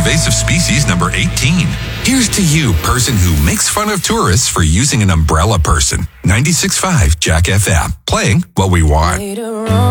invasive species number 18. Here's to you, person who makes fun of tourists for using an umbrella person. 96.5 Jack FM. Playing what we want.